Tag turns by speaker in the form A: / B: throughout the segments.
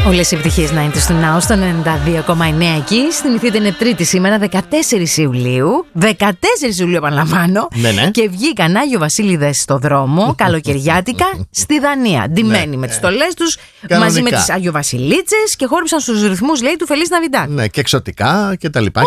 A: Όλες οι επιτυχίες 90's του Now στο 92,9 εκεί. Θυμηθείτε, είναι Τρίτη σήμερα, 14 Ιουλίου. 14 Ιουλίου, επαναλαμβάνω.
B: Ναι.
A: Και βγήκαν Άγιο Βασίλειδες στο δρόμο, καλοκαιριάτικα, στη Δανία. Ντυμένοι με τις στολές τους, μαζί με τις Άγιο Βασιλίτσες και χόρεψαν στους ρυθμούς, λέει, του Feliz Navidad.
B: Ναι, και εξωτικά και τα λοιπά.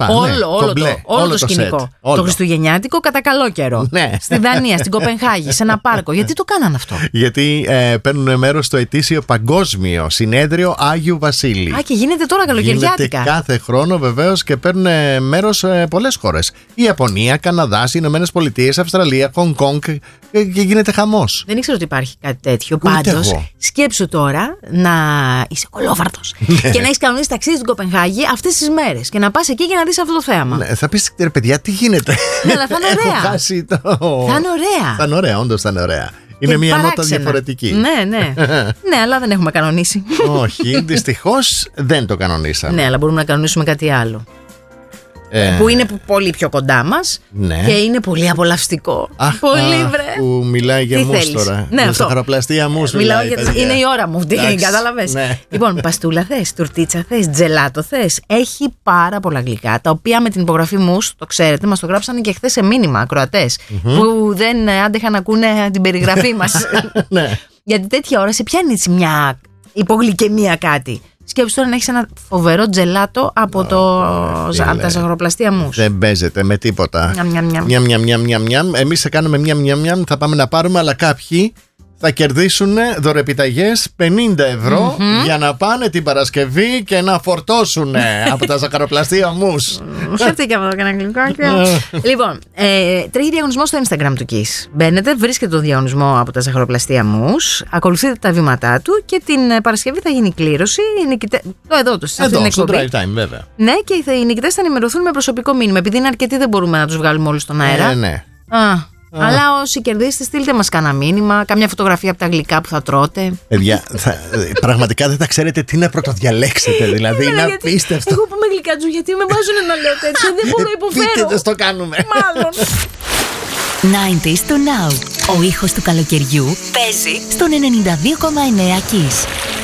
A: Όλο το σκηνικό. Το χριστουγεννιάτικο κατά καλό καιρό.
B: Ναι.
A: Στη Δανία, στην Κοπενχάγη, σε ένα πάρκο. Γιατί το κάναν αυτό?
B: Γιατί παίρνουν μέρος στο ετήσιο παγκόσμιο συνέδριο Άγιου Βασίλη.
A: Και γίνεται τώρα καλοκαιριάτικα.
B: Γίνεται κάθε χρόνο βεβαίως και παίρνουν μέρος πολλές χώρες. Η Ιαπωνία, Καναδάς, οι Ηνωμένες Πολιτείες, Αυστραλία, Χονγκ Κονγκ και γίνεται χαμός.
A: Δεν ήξερα ότι υπάρχει κάτι τέτοιο. Πάντως, σκέψου τώρα να είσαι κολόφαρτος και να έχεις κανονίσει ταξίδι στην Κοπενχάγη αυτές τις μέρες και να πας εκεί για να δεις αυτό το θέαμα.
B: Ναι, θα πεις, ρε παιδιά, τι γίνεται?
A: Ναι, αλλά θα είναι ωραία.
B: Έχω χάσει το...
A: Θα είναι ωραία.
B: Θα είναι ωραία, όντως θα είναι ωραία. Είναι μια νότα διαφορετική.
A: Ναι. Ναι, αλλά δεν έχουμε κανονίσει.
B: Όχι, δυστυχώς δεν το κανονίσαμε.
A: Ναι, αλλά μπορούμε να κανονίσουμε κάτι άλλο. Που είναι πολύ πιο κοντά μας,
B: ναι.
A: Και είναι πολύ απολαυστικό. Πολύ, βρε.
B: Που μιλάει για μους τώρα.
A: Ναι,
B: για ζαχαροπλαστεία μους.
A: Μιλάω είναι η ώρα μου. Κατάλαβες.
B: Ναι.
A: Λοιπόν, παστούλα θες, τουρτίτσα θες, τζελάτο θες. Έχει πάρα πολλά γλυκά, τα οποία με την υπογραφή μους, το ξέρετε, μας το γράψανε και χθες σε μήνυμα ακροατές, που δεν άντεχαν να ακούνε την περιγραφή μας.
B: Ναι.
A: Γιατί τέτοια ώρα σε πιάνει μια υπογλυκαιμία κάτι. Σκέψου τώρα να έχεις ένα φοβερό τζελάτο από τα ζαχαροπλαστεία μους. Δεν
B: παίζεται με τίποτα. Μιαμ. Εμείς θα κάνουμε μιαμ, θα πάμε να πάρουμε, αλλά κάποιοι θα κερδίσουν δωρεπιταγές 50 ευρώ για να πάνε την Παρασκευή και να φορτώσουν από τα ζαχαροπλαστεία μους.
A: Σκέφτε και από εδώ και ένα γλυκάκι. Λοιπόν, τρέχει διαγωνισμό στο Instagram του Kiss. Μπαίνετε, βρίσκετε τον διαγωνισμό από τα ζαχαροπλαστεία μους, ακολουθείτε τα βήματά του και την Παρασκευή θα γίνει κλήρωση. Εδώ
B: στο Drive Time, βέβαια.
A: Ναι, και οι νικητές θα ενημερωθούν με προσωπικό μήνυμα. Επειδή είναι αρκετοί, δεν μπορούμε να τους βγάλουμε όλους στον αέρα.
B: Ναι.
A: Αλλά όσοι κερδίσετε, στείλτε μας κανένα μήνυμα, κάμια φωτογραφία από τα γλυκά που θα τρώτε.
B: Παιδιά, πραγματικά δεν θα ξέρετε τι να πρωτοδιαλέξετε. Δηλαδή είναι απίστευτο.
A: Εγώ που είμαι γλυκάτζου, γιατί με βάζουν να λέω τέτοια, δεν μπορώ να υποφέρω.
B: Πείτε, δεν το κάνουμε.
A: Μάλλον.
C: 90's to Now. Ο ήχος του καλοκαιριού παίζει στον 92,9 Kiss.